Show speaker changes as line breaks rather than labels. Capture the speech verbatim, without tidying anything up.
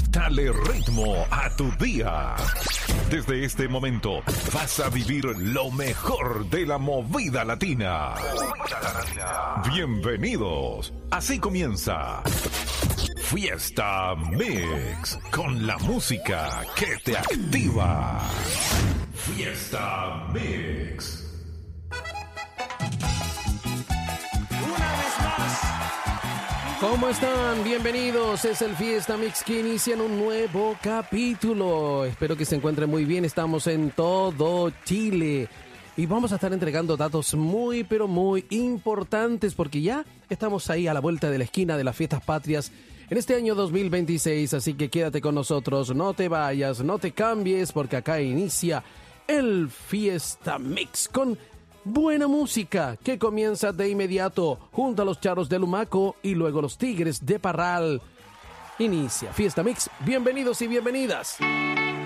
Dale ritmo a tu día. Desde este momento vas a vivir lo mejor de la movida latina. Bienvenidos. Así comienza Fiesta Mix, con la música que te activa. Fiesta Mix.
¿Cómo están? Bienvenidos. Es el Fiesta Mix que inicia en un nuevo capítulo. Espero que se encuentren muy bien. Estamos en todo Chile y vamos a estar entregando datos muy, pero muy importantes porque ya estamos ahí a la vuelta de la esquina de las fiestas patrias en este año dos mil veintiséis. Así que quédate con nosotros, no te vayas, no te cambies, porque acá inicia el Fiesta Mix con buena música que comienza de inmediato junto a los Charros de Lumaco y luego los Tigres de Parral. Inicia Fiesta Mix. Bienvenidos y bienvenidas.